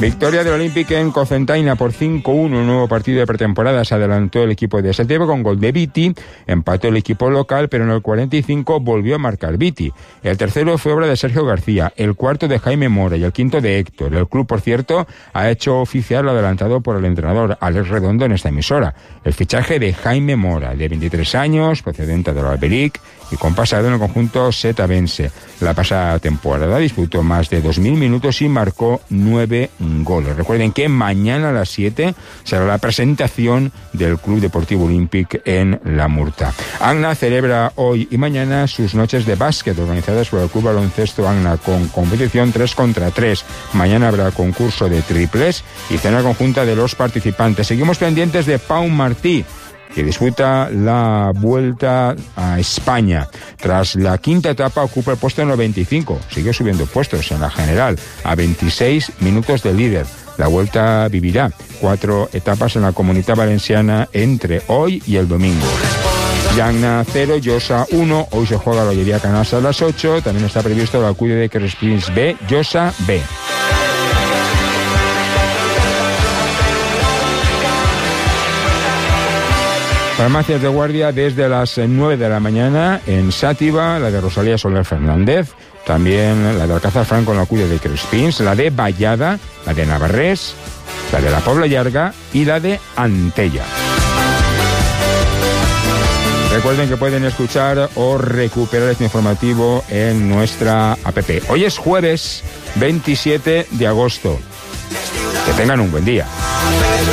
Victoria del Olympique en Cocentaina por 5-1, un nuevo partido de pretemporada. Se adelantó el equipo de Setién con gol de Viti, empató el equipo local, pero en el 45 volvió a marcar Viti. El tercero fue obra de Sergio García, el cuarto de Jaime Mora y el quinto de Héctor. El club, por cierto, ha hecho oficial lo adelantado por el entrenador Alex Redondo en esta emisora. El fichaje de Jaime Mora, de 23 años, procedente de Alberic y con pasado en el conjunto setabense. La pasada temporada disputó más de 2.000 minutos y marcó 9 goles. Recuerden que mañana a las 7 será la presentación del Club Deportivo Olympique en La Murta. Agna celebra hoy y mañana sus noches de básquet organizadas por el Club Baloncesto Agna con competición 3 contra 3. Mañana habrá concurso de triples y cena conjunta de los participantes. Seguimos pendientes de Pau Martí, que disputa la Vuelta a España. Tras la quinta etapa ocupa el puesto 95. Sigue subiendo puestos en la general, a 26 minutos del líder. La Vuelta vivirá 4 etapas en la Comunitat Valenciana entre hoy y el domingo. Llagna 0, Llosa 1. Hoy se juega la Ollería Canals a las 8. También está previsto la Acude de Crespins B, Llosa B. Farmacias de guardia desde las 9 de la mañana en Sátiva, la de Rosalía Soler Fernández, también la de Alcázar Franco en la Acude de Crespins, la de Vallada, la de Navarrés, la de la Pobla Llarga y la de Antella. Recuerden que pueden escuchar o recuperar este informativo en nuestra app. Hoy es jueves 27 de agosto. Que tengan un buen día.